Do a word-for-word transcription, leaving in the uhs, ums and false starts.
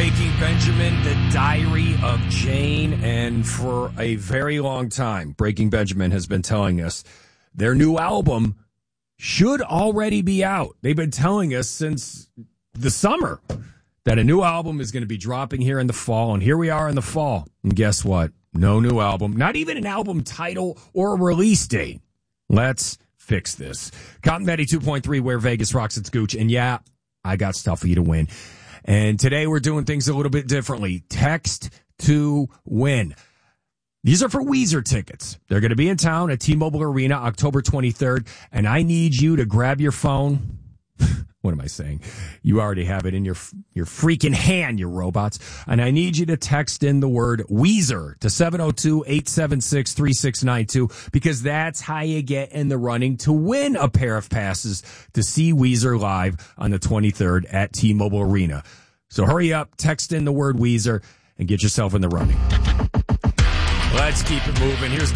Breaking Benjamin, the Diary of Jane. And for a very long time, Breaking Benjamin has been telling us their new album should already be out. They've been telling us since the summer that a new album is going to be dropping here in the fall. And here we are in the fall. And guess what? No new album, not even an album title or a release date. Let's fix this. Cotton Betty two point three, where Vegas rocks its gooch. And yeah, I got stuff for you to win. And today we're doing things a little bit differently. Text to win. These are for Weezer tickets. They're going to be in town at T-Mobile Arena October twenty-third. And I need you to grab your phone. What am I saying? You already have it in your your freaking hand, you robots. And I need you to text in the word Weezer to seven oh two, eight seven six, three six nine two, because that's how you get in the running to win a pair of passes to see Weezer live on the twenty-third at T-Mobile Arena. So hurry up, text in the word Weezer, and get yourself in the running. Let's keep it moving. Here's